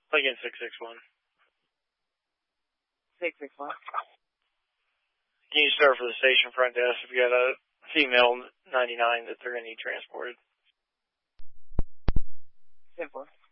Again, 661. 661. Can you start for the station front desk if you got a female 99 that they're going to need transported? 10-4.